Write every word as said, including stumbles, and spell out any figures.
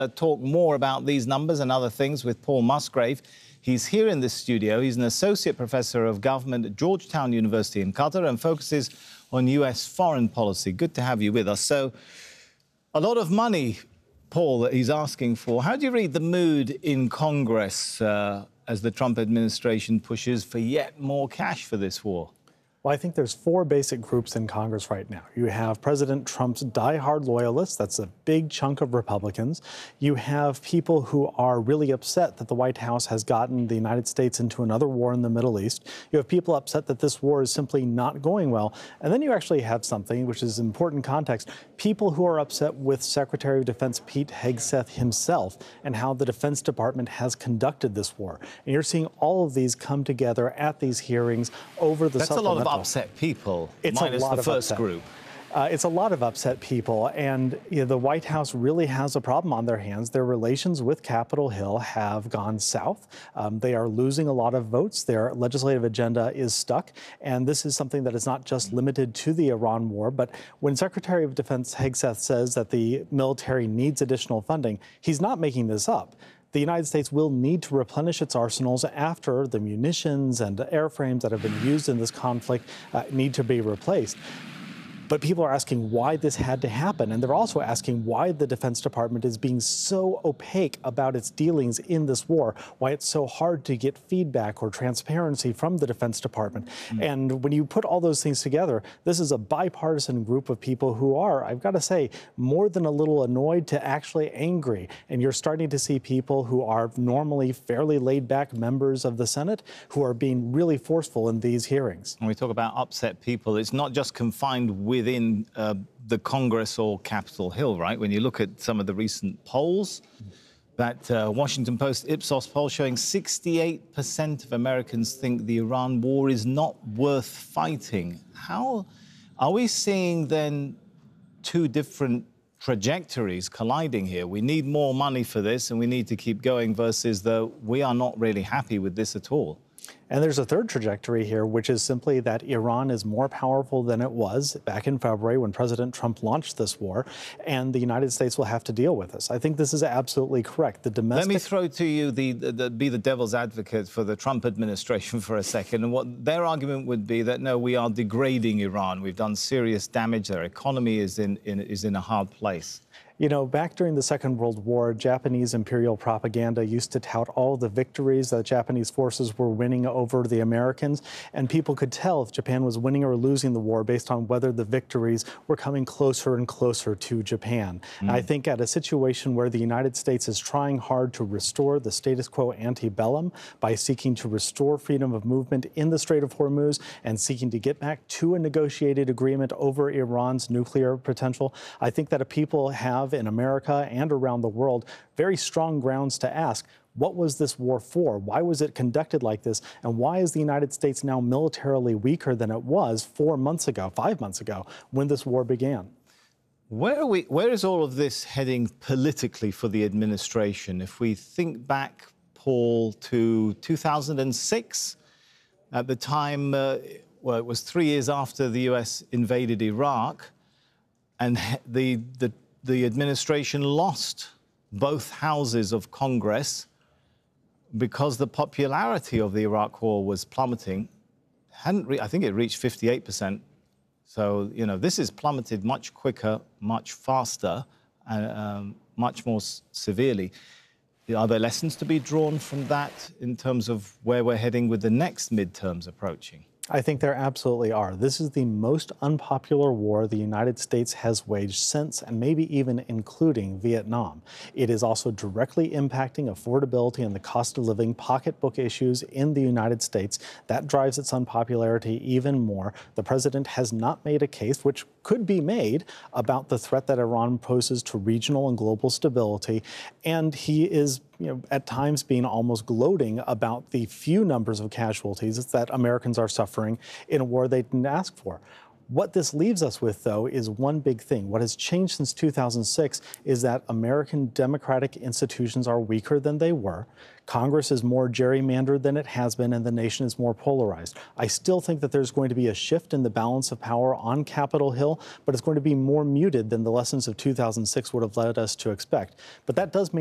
Uh, talk more about these numbers and other things with Paul Musgrave. He's here in this studio. He's an associate professor of government at Georgetown University in Qatar and focuses on U S foreign policy. Good to have you with us. So, a lot of money, Paul, that he's asking for. How do you read the mood in Congress uh, as the Trump administration pushes for yet more cash for this war? Well, I think there's four basic groups in Congress right now. You have President Trump's diehard loyalists. That's a big chunk of Republicans. You have people who are really upset that the White House has gotten the United States into another war in the Middle East. You have people upset that this war is simply not going well. And then you actually have something, which is important context, people who are upset with Secretary of Defense Pete Hegseth himself and how the Defense Department has conducted this war. And you're seeing all of these come together at these hearings over the That's a lot of upset people, it's minus a lot the of first upset. group. Uh, it's a lot of upset people, and you know, the White House really has a problem on their hands. Their relations with Capitol Hill have gone south. Um, they are losing a lot of votes. Their legislative agenda is stuck, and this is something that is not just limited to the Iran war, but when Secretary of Defense Hegseth says that the military needs additional funding, he's not making this up. The United States will need to replenish its arsenals after the munitions and airframes that have been used in this conflict uh, need to be replaced. But people are asking why this had to happen. And they're also asking why the Defense Department is being so opaque about its dealings in this war, why it's so hard to get feedback or transparency from the Defense Department. Mm. And when you put all those things together, this is a bipartisan group of people who are, I've got to say, more than a little annoyed to actually angry. And you're starting to see people who are normally fairly laid-back members of the Senate who are being really forceful in these hearings. When we talk about upset people, it's not just confined with within uh, the Congress or Capitol Hill, right? When you look at some of the recent polls, that uh, Washington Post Ipsos poll showing sixty-eight percent of Americans think the Iran war is not worth fighting. How are we seeing then two different trajectories colliding here? We need more money for this and we need to keep going versus the we are not really happy with this at all. And there's a third trajectory here, which is simply that Iran is more powerful than it was back in February when President Trump launched this war, and the United States will have to deal with this. I think this is absolutely correct. The domestic... Let me throw to you, the, the, the be the devil's advocate for the Trump administration for a second, and what their argument would be that, no, we are degrading Iran. We've done serious damage. Their economy is in, in, is in a hard place. You know, back during the Second World War, Japanese imperial propaganda used to tout all the victories that Japanese forces were winning over the Americans, and people could tell if Japan was winning or losing the war based on whether the victories were coming closer and closer to Japan. Mm. And I think at a situation where the United States is trying hard to restore the status quo antebellum by seeking to restore freedom of movement in the Strait of Hormuz and seeking to get back to a negotiated agreement over Iran's nuclear potential, I think that people have in America and around the world very strong grounds to ask, what was this war for? Why was it conducted like this? And why is the United States now militarily weaker than it was four months ago, five months ago, when this war began? Where are we, where is all of this heading politically for the administration? If we think back, Paul, to two thousand six, at the time, uh, well, it was three years after the U S invaded Iraq, and the, the the administration lost both houses of Congress because the popularity of the Iraq war was plummeting. Hadn't re I think it reached fifty-eight percent. So, you know, this is plummeted much quicker, much faster, and um, much more severely. Are there lessons to be drawn from that in terms of where we're heading with the next midterms approaching? I think there absolutely are. This is the most unpopular war the United States has waged since, and maybe even including Vietnam. It is also directly impacting affordability and the cost of living, pocketbook issues in the United States. That drives its unpopularity even more. The president has not made a case, which could be made, about the threat that Iran poses to regional and global stability. And he is, you know, at times being almost gloating about the few numbers of casualties that Americans are suffering in a war they didn't ask for. What this leaves us with, though, is one big thing. What has changed since two thousand six is that American democratic institutions are weaker than they were. Congress is more gerrymandered than it has been, and the nation is more polarized. I still think that there's going to be a shift in the balance of power on Capitol Hill, but it's going to be more muted than the lessons of two thousand six would have led us to expect. But that does mean